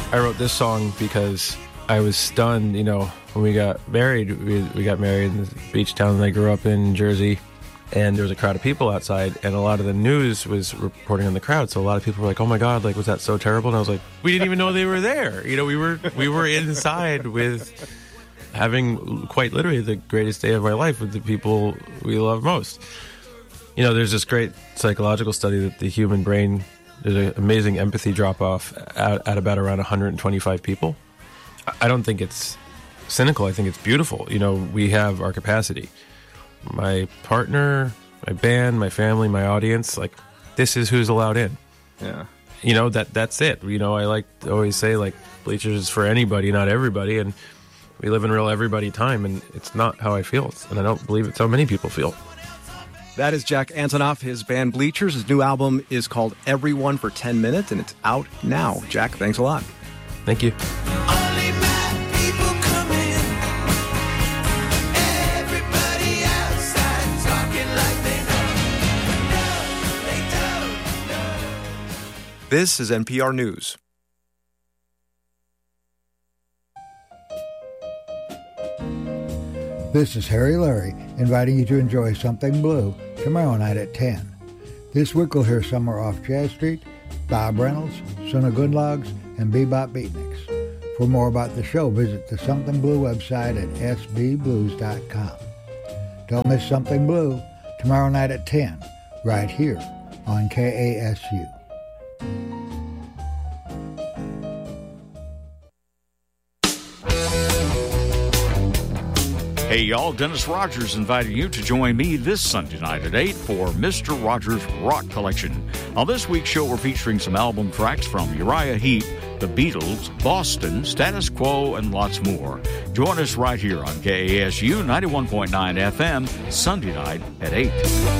I wrote this song because I was stunned, when we got married. We got married in the beach town that I grew up in, Jersey, and there was a crowd of people outside, and a lot of the news was reporting on the crowd. So a lot of people were like, "Oh my God, was that so terrible?" And I was like, "We didn't even know they were there." We were inside with having quite literally the greatest day of our life with the people we love most. There's this great psychological study that the human brain, there's an amazing empathy drop-off at about around 125 people. I don't think it's cynical. I think it's beautiful. We have our capacity. My partner, my band, my family, my audience, this is who's allowed in. Yeah. That's it. I like to always say, Bleachers is for anybody, not everybody, and we live in real everybody time, and it's not how I feel, and I don't believe it's how many people feel. That is Jack Antonoff, his band Bleachers. His new album is called Everyone for 10 Minutes, and it's out now. Jack, thanks a lot. Thank you. This is NPR News. This is Harry Larry, inviting you to enjoy Something Blue tomorrow night at 10. This week we'll hear Summer Off Jazz Street, Bob Reynolds, Suna Goodlogs, and Bebop Beatniks. For more about the show, visit the Something Blue website at sbblues.com. Don't miss Something Blue tomorrow night at 10, right here on KASU. Hey y'all, Dennis Rogers inviting you to join me this Sunday night at 8 for Mr. Rogers' Rock Collection. On this week's show, we're featuring some album tracks from Uriah Heep, The Beatles, Boston, Status Quo, and lots more. Join us right here on KASU 91.9 FM, Sunday night at 8.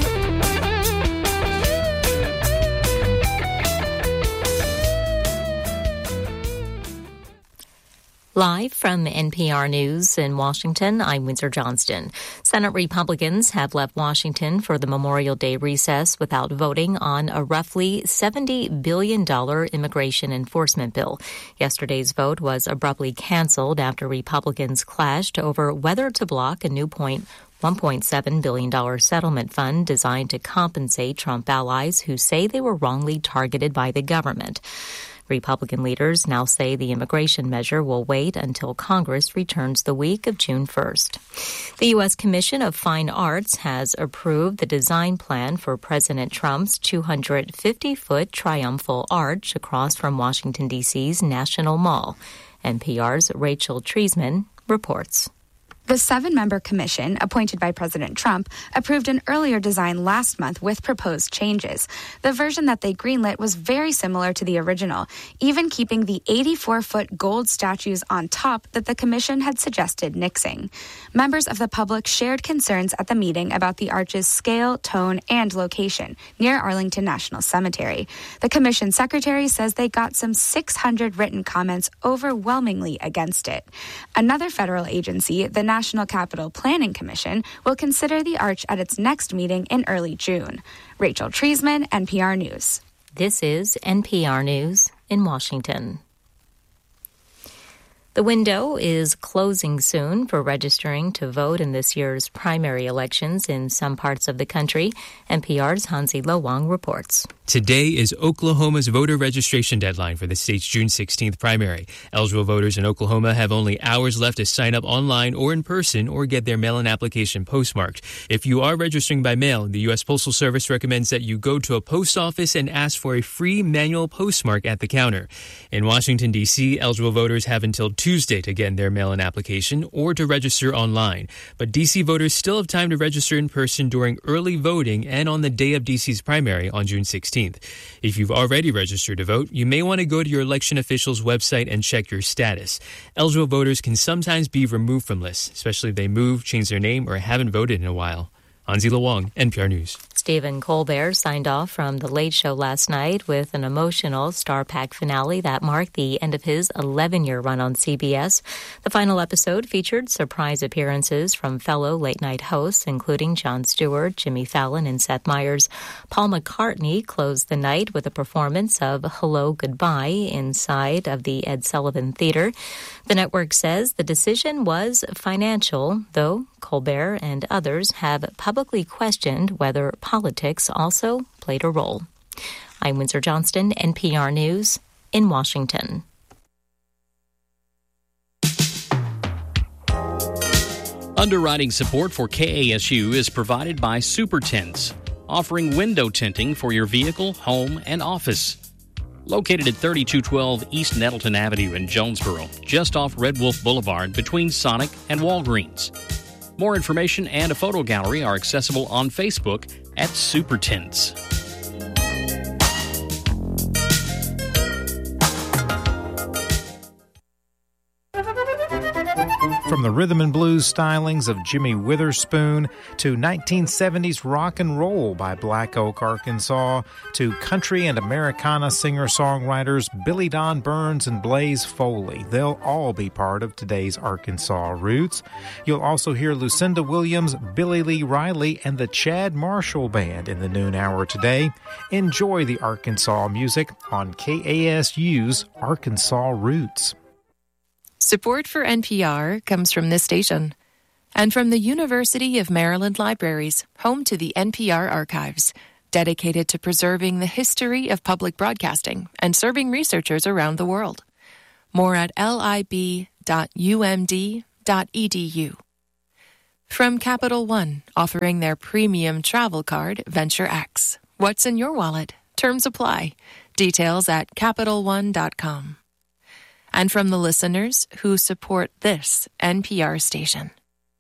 Live from NPR News in Washington, I'm Windsor Johnston. Senate Republicans have left Washington for the Memorial Day recess without voting on a roughly $70 billion immigration enforcement bill. Yesterday's vote was abruptly canceled after Republicans clashed over whether to block a new $1.7 billion settlement fund designed to compensate Trump allies who say they were wrongly targeted by the government. Republican leaders now say the immigration measure will wait until Congress returns the week of June 1st. The U.S. Commission of Fine Arts has approved the design plan for President Trump's 250-foot triumphal arch across from Washington, D.C.'s National Mall. NPR's Rachel Treisman reports. The 7-member commission, appointed by President Trump, approved an earlier design last month with proposed changes. The version that they greenlit was very similar to the original, even keeping the 84-foot gold statues on top that the commission had suggested nixing. Members of the public shared concerns at the meeting about the arch's scale, tone, and location near Arlington National Cemetery. The commission secretary says they got some 600 written comments overwhelmingly against it. Another federal agency, the National Capital Planning Commission, will consider the arch at its next meeting in early June. Rachel Treisman, NPR News. This is NPR News in Washington. The window is closing soon for registering to vote in this year's primary elections in some parts of the country. NPR's Hansi Lowang reports. Today is Oklahoma's voter registration deadline for the state's June 16th primary. Eligible voters in Oklahoma have only hours left to sign up online or in person or get their mail-in application postmarked. If you are registering by mail, the U.S. Postal Service recommends that you go to a post office and ask for a free manual postmark at the counter. In Washington, D.C., eligible voters have until Tuesday to get their mail-in application or to register online. But D.C. voters still have time to register in person during early voting and on the day of D.C.'s primary on June 16th. If you've already registered to vote, you may want to go to your election official's website and check your status. Eligible voters can sometimes be removed from lists, especially if they move, change their name, or haven't voted in a while. Hansi Lawang, NPR News. Stephen Colbert signed off from The Late Show last night with an emotional star-packed finale that marked the end of his 11-year run on CBS. The final episode featured surprise appearances from fellow late-night hosts, including Jon Stewart, Jimmy Fallon, and Seth Meyers. Paul McCartney closed the night with a performance of Hello, Goodbye inside of the Ed Sullivan Theater. The network says the decision was financial, though Colbert and others have publicly questioned whether politics also played a role. I'm Windsor Johnston, NPR News in Washington. Underwriting support for KASU is provided by Super Tints, offering window tinting for your vehicle, home, and office. Located at 3212 East Nettleton Avenue in Jonesboro, just off Red Wolf Boulevard between Sonic and Walgreens. More information and a photo gallery are accessible on Facebook at Super Tints. From the rhythm and blues stylings of Jimmy Witherspoon to 1970s rock and roll by Black Oak, Arkansas, to country and Americana singer-songwriters Billy Don Burns and Blaze Foley, they'll all be part of today's Arkansas Roots. You'll also hear Lucinda Williams, Billy Lee Riley, and the Chad Marshall Band in the noon hour today. Enjoy the Arkansas music on KASU's Arkansas Roots. Support for NPR comes from this station and from the University of Maryland Libraries, home to the NPR Archives, dedicated to preserving the history of public broadcasting and serving researchers around the world. More at lib.umd.edu. From Capital One, offering their premium travel card, Venture X. What's in your wallet? Terms apply. Details at CapitalOne.com. And from the listeners who support this NPR station.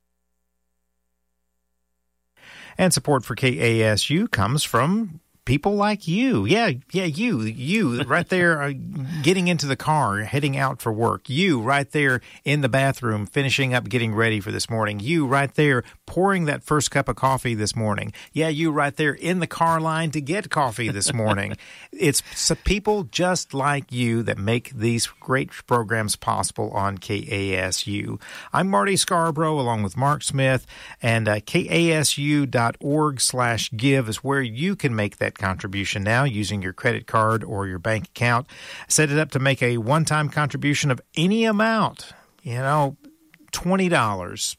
And support for KASU comes from people like you. You right there getting into the car, heading out for work. You right there in the bathroom, finishing up getting ready for this morning. You right there pouring that first cup of coffee this morning. Yeah, you right there in the car line to get coffee this morning. It's people just like you that make these great programs possible on KASU. I'm Marty Scarborough along with Mark Smith, and KASU.org/give is where you can make that contribution now using your credit card or your bank account. Set it up to make a one-time contribution of any amount, $20, $200,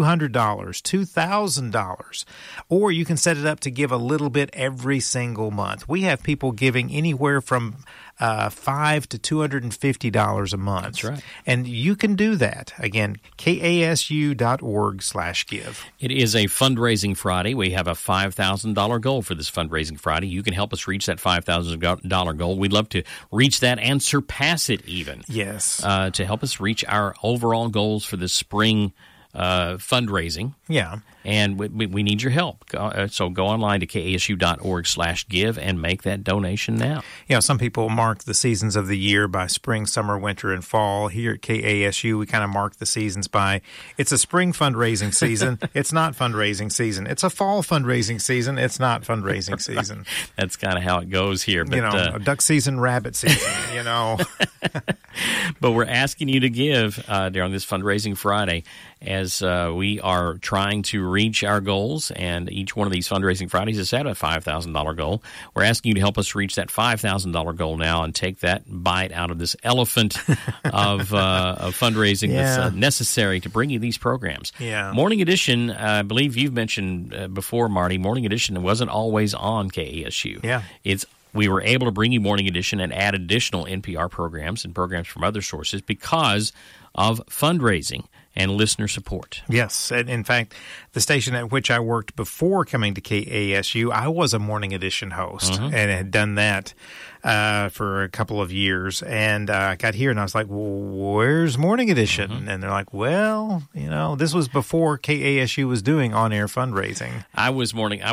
$2,000, or you can set it up to give a little bit every single month. We have people giving anywhere from $5 to $250 a month. That's right. And you can do that. Again, KASU.org/give. It is a fundraising Friday. We have a $5,000 goal for this fundraising Friday. You can help us reach that $5,000 goal. We'd love to reach that and surpass it even. Yes. To help us reach our overall goals for this spring fundraising. Yeah. And we need your help. So go online to KASU.org/give and make that donation now. Some people mark the seasons of the year by spring, summer, winter, and fall. Here at KASU, we kind of mark the seasons by it's a spring fundraising season. It's not fundraising season. It's a fall fundraising season. It's not fundraising season. That's kind of how it goes here. But, duck season, rabbit season, But we're asking you to give during this fundraising Friday as we are trying to reach our goals, and each one of these fundraising Fridays is set at a $5,000 goal. We're asking you to help us reach that $5,000 goal now and take that bite out of this elephant of fundraising that's necessary to bring you these programs. Yeah. Morning Edition, I believe you've mentioned before, Marty, Morning Edition wasn't always on KASU. Yeah. We were able to bring you Morning Edition and add additional NPR programs and programs from other sources because of fundraising and listener support. Yes. And in fact, the station at which I worked before coming to KASU, I was a Morning Edition host and had done that for a couple of years. And I got here and I was like, well, where's Morning Edition? Mm-hmm. And they're like, well, this was before KASU was doing on-air fundraising. I was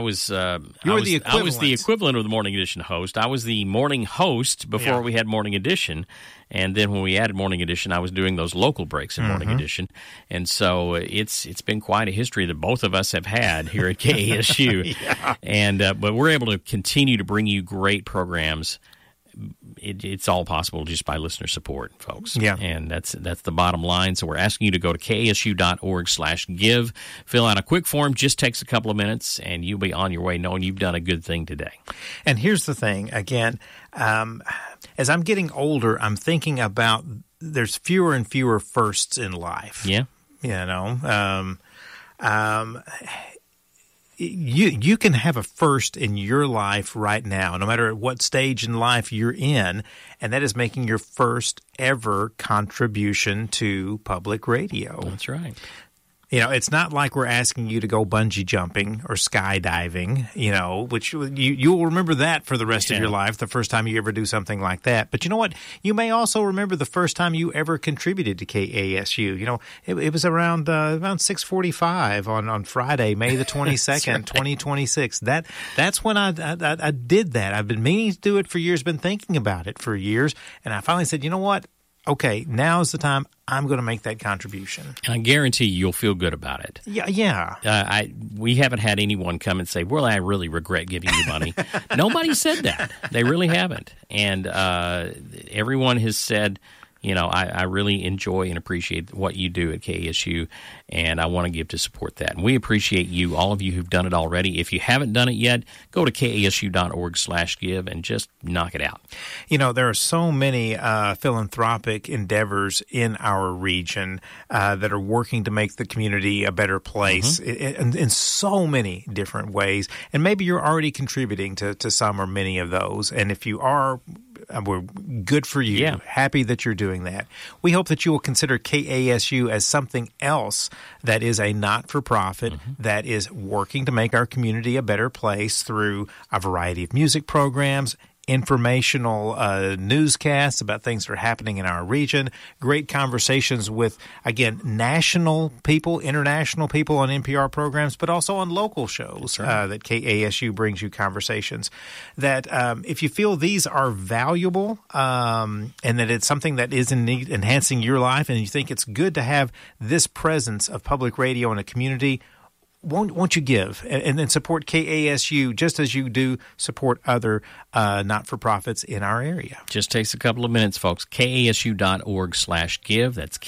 the equivalent of the Morning Edition host. I was the morning host before we had Morning Edition. And then when we added Morning Edition, I was doing those local breaks in Morning Edition. And so it's been quite a history that both of us have had here at KASU. And but we're able to continue to bring you great programs. It's all possible just by listener support, folks. Yeah. And that's the bottom line. So we're asking you to go to kasu.org/give, fill out a quick form, just takes a couple of minutes, and you'll be on your way knowing you've done a good thing today. And here's the thing, again, as I'm getting older, I'm thinking about there's fewer and fewer firsts in life. Yeah. You can have a first in your life right now, no matter at what stage in life you're in, and that is making your first ever contribution to public radio. That's right. It's not like we're asking you to go bungee jumping or skydiving, which you'll remember that for the rest of your life, the first time you ever do something like that. But you know what? You may also remember the first time you ever contributed to KASU. It was around 6:45 on Friday, May the 22nd, right. 2026. That's when I did that. I've been meaning to do it for years, been thinking about it for years, and I finally said, you know what? Okay, now's the time. I'm going to make that contribution. And I guarantee you'll feel good about it. Yeah. We haven't had anyone come and say, well, I really regret giving you money. Nobody said that. They really haven't. And everyone has said, I really enjoy and appreciate what you do at KASU, and I want to give to support that. And we appreciate you, all of you who've done it already. If you haven't done it yet, go to kasu.org/give and just knock it out. There are so many philanthropic endeavors in our region that are working to make the community a better place in so many different ways. And maybe you're already contributing to some or many of those. And if you are, we're good for you. Yeah. Happy that you're doing that. We hope that you will consider KASU as something else that is a not-for-profit that is working to make our community a better place through a variety of music programs, informational newscasts about things that are happening in our region, great conversations with, again, national people, international people on NPR programs, but also on local shows that KASU brings you conversations. That if you feel these are valuable and that it's something that is enhancing your life and you think it's good to have this presence of public radio in a community, won't you give and then support KASU just as you do support other not-for-profits in our area? Just takes a couple of minutes, folks. kasu.org/give. That's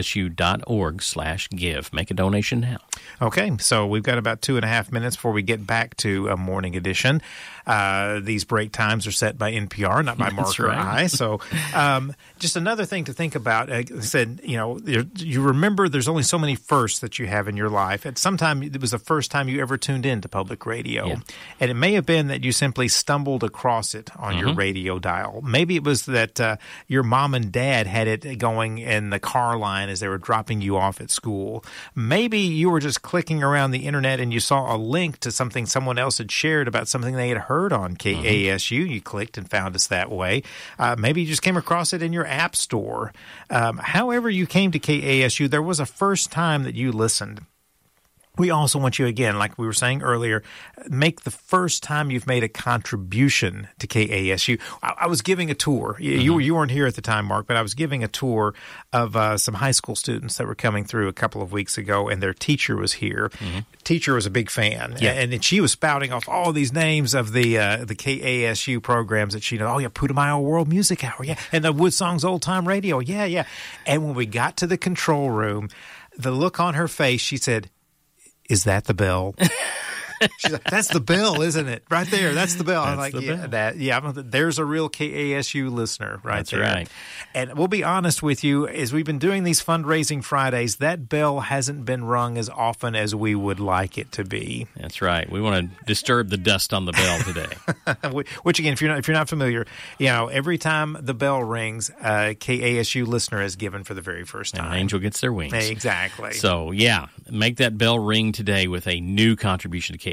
kasu.org/give. Make a donation now. Okay, so we've got about 2.5 minutes before we get back to a Morning Edition. These break times are set by NPR, not by Mark or I. So just another thing to think about. I said, you remember there's only so many firsts that you have in your life. At some time, it was the first time you ever tuned in to public radio. Yeah. And it may have been that you simply stumbled across it on your radio dial. Maybe it was that your mom and dad had it going in the car line as they were dropping you off at school. Maybe you were just clicking around the internet and you saw a link to something someone else had shared about something they had heard on KASU. You clicked and found us that way. Maybe you just came across it in your app store. However you came to KASU, there was a first time that you listened. We also want you, again, like we were saying earlier, make the first time you've made a contribution to KASU. I was giving a tour. You weren't here at the time, Mark, but I was giving a tour of some high school students that were coming through a couple of weeks ago, and their teacher was here. Teacher was a big fan, and she was spouting off all these names of the KASU programs that she knows. Oh, yeah, Putumayo World Music Hour, and the Woodsong's Old Time Radio, And when we got to the control room, the look on her face, she said, "Is that the bell?" She's like, "That's the bell, isn't it? Right there, that's the bell." I'm like, there's a real KASU listener right there. That's right. And we'll be honest with you, as we've been doing these fundraising Fridays, that bell hasn't been rung as often as we would like it to be. That's right. We want to disturb the dust on the bell today. Which again, if you're not familiar, every time the bell rings, a KASU listener is given for the very first time. An angel gets their wings. Exactly. So make that bell ring today with a new contribution to KASU.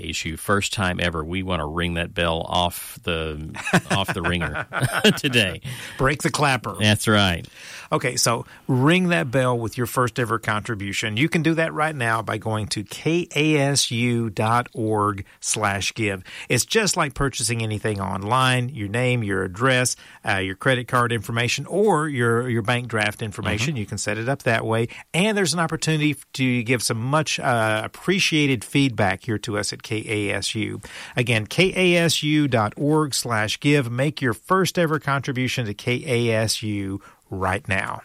KASU. First time ever. We want to ring that bell off the ringer today. Break the clapper. That's right. Okay, so ring that bell with your first ever contribution. You can do that right now by going to kasu.org/give. It's just like purchasing anything online, your name, your address, your credit card information, or your bank draft information. You can set it up that way. And there's an opportunity to give some much appreciated feedback here to us at KASU. Again, kasu.org/give. Make your first ever contribution to KASU right now.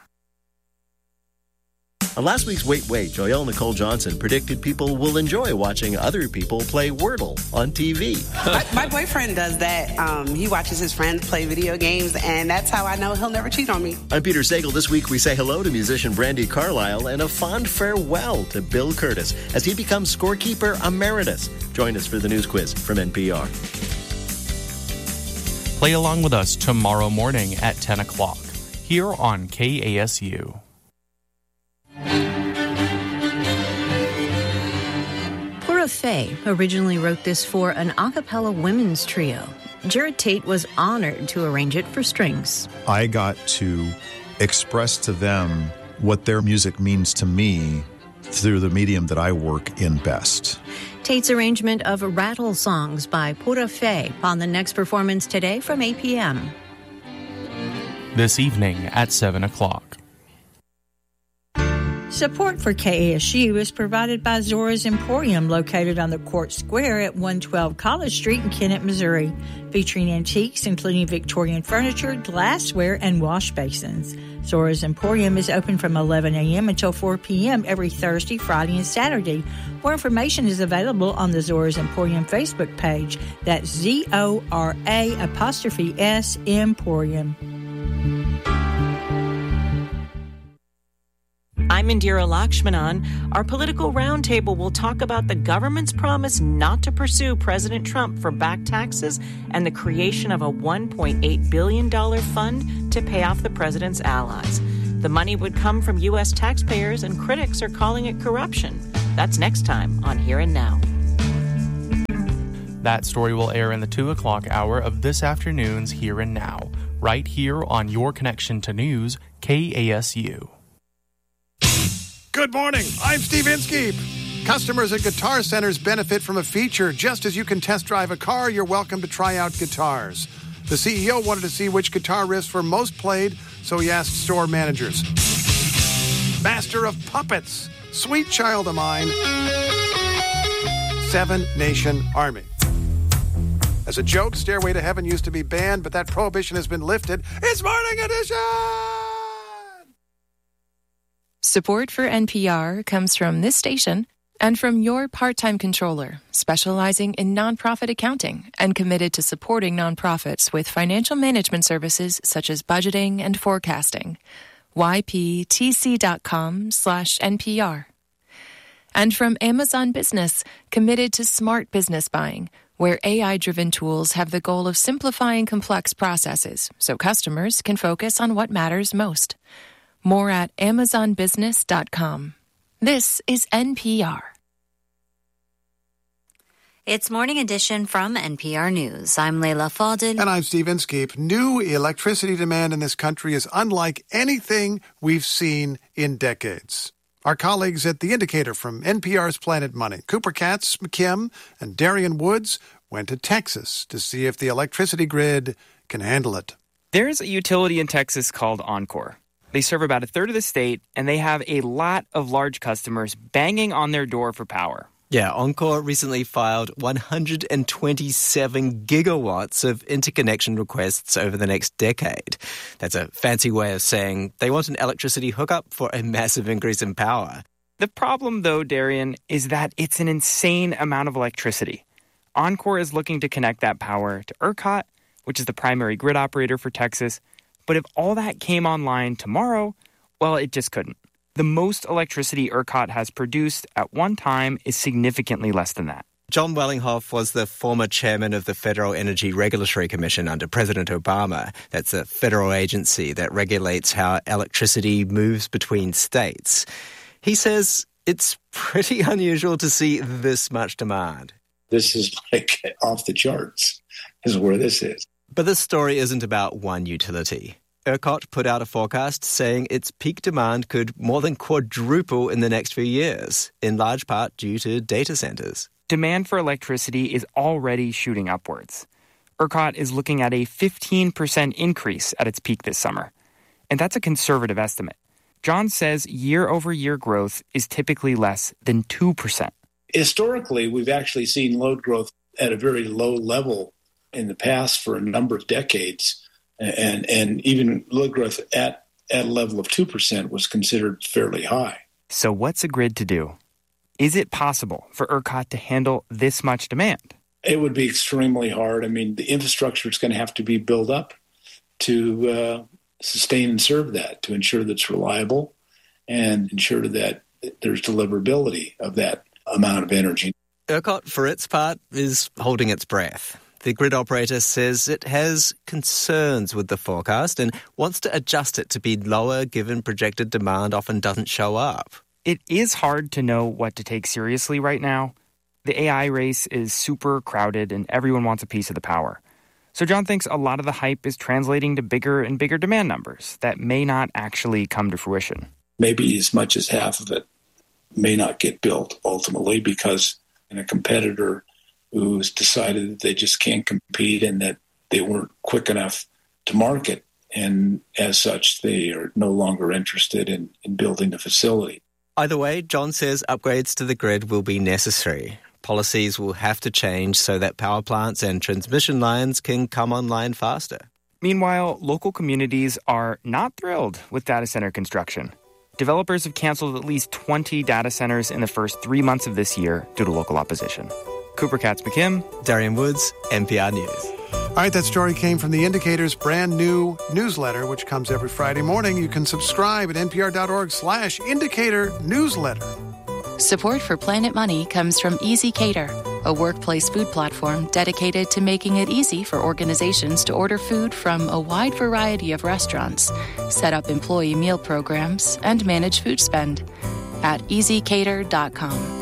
On last week's Wait, Joyelle Nicole Johnson predicted people will enjoy watching other people play Wordle on TV. My boyfriend does that. He watches his friends play video games, and that's how I know he'll never cheat on me. I'm Peter Sagal. This week we say hello to musician Brandi Carlile and a fond farewell to Bill Curtis as he becomes scorekeeper emeritus. Join us for the news quiz from NPR. Play along with us tomorrow morning at 10 o'clock here on KASU. Pura Fé originally wrote this for an a cappella women's trio. Jared Tate was honored to arrange it for strings. I got to express to them what their music means to me through the medium that I work in best. Tate's arrangement of Rattle Songs by Pura Fé on the next performance today from 8 p.m. This evening at 7 o'clock. Support for KASU is provided by Zora's Emporium, located on the Court Square at 112 College Street in Kennett, Missouri, featuring antiques including Victorian furniture, glassware, and wash basins. Zora's Emporium is open from 11 a.m. until 4 p.m. every Thursday, Friday, and Saturday. More information is available on the Zora's Emporium Facebook page. That's ZORA' Emporium. I'm Indira Lakshmanan. Our political roundtable will talk about the government's promise not to pursue President Trump for back taxes and the creation of a $1.8 billion fund to pay off the president's allies. The money would come from U.S. taxpayers, and critics are calling it corruption. That's next time on Here and Now. That story will air in the 2 o'clock hour of this afternoon's Here and Now, right here on your connection to news, KASU. Good morning. I'm Steve Inskeep. Customers at Guitar Centers benefit from a feature. Just as you can test drive a car, you're welcome to try out guitars. The CEO wanted to see which guitar riffs were most played, so he asked store managers. Master of Puppets, Sweet Child of Mine, Seven Nation Army. As a joke, Stairway to Heaven used to be banned, but that prohibition has been lifted. It's Morning Edition! Support for NPR comes from this station and from your part-time controller, specializing in nonprofit accounting and committed to supporting nonprofits with financial management services such as budgeting and forecasting. yptc.com/NPR. And from Amazon Business, committed to smart business buying, where AI-driven tools have the goal of simplifying complex processes so customers can focus on what matters most. More at amazonbusiness.com. This is NPR. It's Morning Edition from NPR News. I'm Leila Fadel. And I'm Steve Inskeep. New electricity demand in this country is unlike anything we've seen in decades. Our colleagues at The Indicator from NPR's Planet Money, Cooper Katz, McKim, and Darian Woods, went to Texas to see if the electricity grid can handle it. There's a utility in Texas called Oncor. They serve about a third of the state, and they have a lot of large customers banging on their door for power. Yeah, Oncor recently filed 127 gigawatts of interconnection requests over the next decade. That's a fancy way of saying they want an electricity hookup for a massive increase in power. The problem, though, Darian, is that it's an insane amount of electricity. Oncor is looking to connect that power to ERCOT, which is the primary grid operator for Texas. But if all that came online tomorrow, well, it just couldn't. The most electricity ERCOT has produced at one time is significantly less than that. John Wellinghoff was the former chairman of the Federal Energy Regulatory Commission under President Obama. That's a federal agency that regulates how electricity moves between states. He says it's pretty unusual to see this much demand. This is like off the charts, is where this is. But this story isn't about one utility. ERCOT put out a forecast saying its peak demand could more than quadruple in the next few years, in large part due to data centers. Demand for electricity is already shooting upwards. ERCOT is looking at a 15% increase at its peak this summer. And that's a conservative estimate. John says year-over-year growth is typically less than 2%. Historically, we've actually seen load growth at a very low level in the past for a number of decades. And even load growth at a level of 2% was considered fairly high. So what's a grid to do? Is it possible for ERCOT to handle this much demand? It would be extremely hard. I mean, the infrastructure is going to have to be built up to sustain and serve that, to ensure that it's reliable and ensure that there's deliverability of that amount of energy. ERCOT, for its part, is holding its breath. The grid operator says it has concerns with the forecast and wants to adjust it to be lower given projected demand often doesn't show up. It is hard to know what to take seriously right now. The AI race is super crowded and everyone wants a piece of the power. So John thinks a lot of the hype is translating to bigger and bigger demand numbers that may not actually come to fruition. Maybe as much as half of it may not get built ultimately because a competitor who's decided that they just can't compete and that they weren't quick enough to market. And as such, they are no longer interested in building the facility. Either way, John says upgrades to the grid will be necessary. Policies will have to change so that power plants and transmission lines can come online faster. Meanwhile, local communities are not thrilled with data center construction. Developers have canceled at least 20 data centers in the first 3 months of this year due to local opposition. Cooper Katz-McKim, Darian Woods, NPR News. All right, that story came from The Indicator's brand new newsletter, which comes every Friday morning. You can subscribe at npr.org/indicator newsletter. Support for Planet Money comes from Easy Cater, a workplace food platform dedicated to making it easy for organizations to order food from a wide variety of restaurants, set up employee meal programs, and manage food spend at easycater.com.